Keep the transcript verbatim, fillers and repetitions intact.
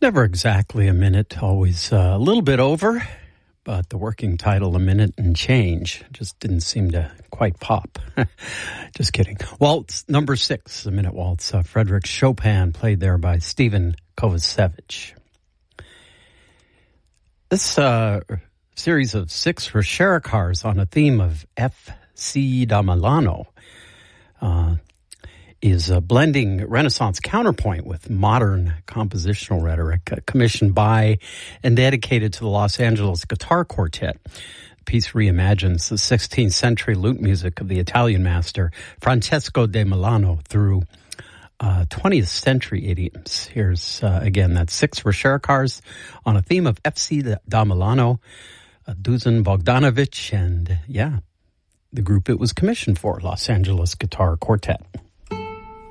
Never exactly a minute, always uh, a little bit over, but the working title, A Minute and Change, just didn't seem to quite pop. Just kidding. Waltz number six, a minute waltz, uh, Frédéric Chopin, played there by Stephen Kovacevic. This uh, series of six Ricercars on a theme of F C da Milano uh, is uh, blending Renaissance counterpoint with modern compositional rhetoric, uh, commissioned by and dedicated to the Los Angeles Guitar Quartet. The piece reimagines the sixteenth century lute music of the Italian master Francesco da Milano through uh, twentieth century idioms. Here's, uh, again, that's six Ricercars on a theme of F C da Milano, uh, Dusan Bogdanovic, and, yeah, the group it was commissioned for, Los Angeles Guitar Quartet.